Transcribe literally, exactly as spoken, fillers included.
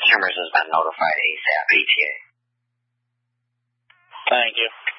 consumers has been notified ASAP, A T A. Thank you.